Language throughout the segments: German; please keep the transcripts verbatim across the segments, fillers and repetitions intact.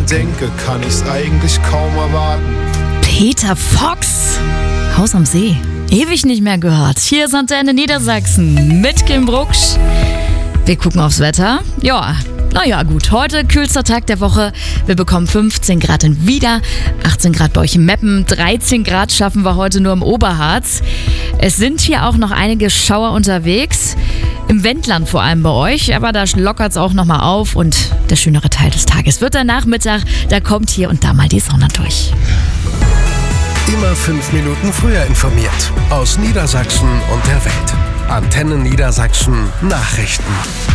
denke, kann ich's eigentlich kaum erwarten. Peter Fox, Haus am See. Ewig nicht mehr gehört. Hier ist Antenne Niedersachsen mit Kim Brucksch. Wir gucken aufs Wetter. Ja, naja gut, heute kühlster Tag der Woche. Wir bekommen fünfzehn Grad in Wieder, achtzehn Grad bei euch in Meppen, dreizehn Grad schaffen wir heute nur im Oberharz. Es sind hier auch noch einige Schauer unterwegs. Im Wendland vor allem bei euch, aber da lockert es auch nochmal auf und der schönere Teil des Tages wird der Nachmittag. Da kommt hier und da mal die Sonne durch. Immer fünf Minuten früher informiert. Aus Niedersachsen und der Welt. Antenne Niedersachsen Nachrichten.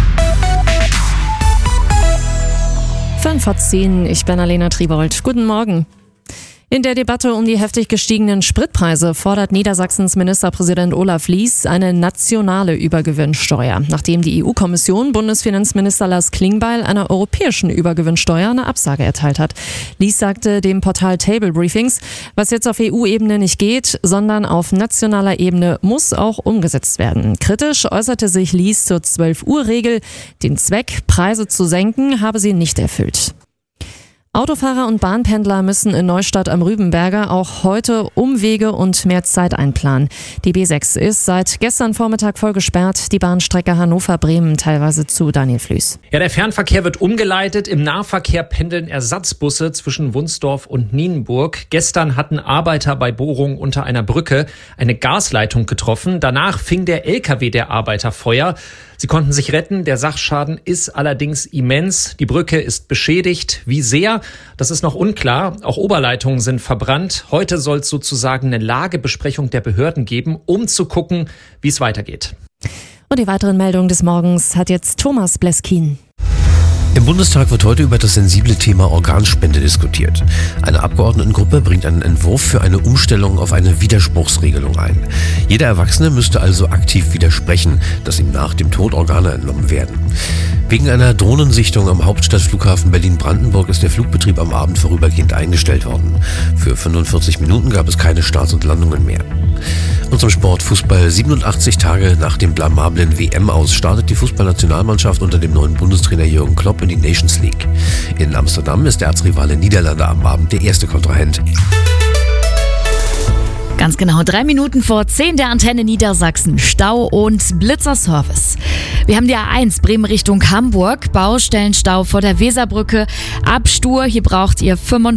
fünf vor zehn, ich bin Alena Triebold. Guten Morgen. In der Debatte um die heftig gestiegenen Spritpreise fordert Niedersachsens Ministerpräsident Olaf Lies eine nationale Übergewinnsteuer, nachdem die E U-Kommission Bundesfinanzminister Lars Klingbeil einer europäischen Übergewinnsteuer eine Absage erteilt hat. Lies sagte dem Portal Table Briefings, was jetzt auf E U-Ebene nicht geht, sondern auf nationaler Ebene muss auch umgesetzt werden. Kritisch äußerte sich Lies zur zwölf-Uhr-Regel. Den Zweck, Preise zu senken, habe sie nicht erfüllt. Autofahrer und Bahnpendler müssen in Neustadt am Rübenberger auch heute Umwege und mehr Zeit einplanen. Die B sechs ist seit gestern Vormittag voll gesperrt, die Bahnstrecke Hannover-Bremen teilweise zu. Daniel Flüß. Ja, der Fernverkehr wird umgeleitet. Im Nahverkehr pendeln Ersatzbusse zwischen Wunsdorf und Nienburg. Gestern hatten Arbeiter bei Bohrungen unter einer Brücke eine Gasleitung getroffen. Danach fing der L K W der Arbeiter Feuer. Sie konnten sich retten. Der Sachschaden ist allerdings immens. Die Brücke ist beschädigt. Wie sehr? Das ist noch unklar. Auch Oberleitungen sind verbrannt. Heute soll es sozusagen eine Lagebesprechung der Behörden geben, um zu gucken, wie es weitergeht. Und die weiteren Meldungen des Morgens hat jetzt Thomas Bleskin. Im Bundestag wird heute über das sensible Thema Organspende diskutiert. Eine Abgeordnetengruppe bringt einen Entwurf für eine Umstellung auf eine Widerspruchsregelung ein. Jeder Erwachsene müsste also aktiv widersprechen, dass ihm nach dem Tod Organe entnommen werden. Wegen einer Drohnensichtung am Hauptstadtflughafen Berlin-Brandenburg ist der Flugbetrieb am Abend vorübergehend eingestellt worden. Für fünfundvierzig Minuten gab es keine Starts und Landungen mehr. Und zum Sport Fußball. siebenundachtzig Tage nach dem blamablen W M-Aus startet die Fußballnationalmannschaft unter dem neuen Bundestrainer Jürgen Klopp in die Nations League. In Amsterdam ist der Erzrivale Niederlande am Abend der erste Kontrahent. Ganz genau, drei Minuten vor zehn der Antenne Niedersachsen. Stau und Blitzerservice. Wir haben die A eins Bremen Richtung Hamburg. Baustellenstau vor der Weserbrücke. Ab Stur, hier braucht ihr fünfundvierzig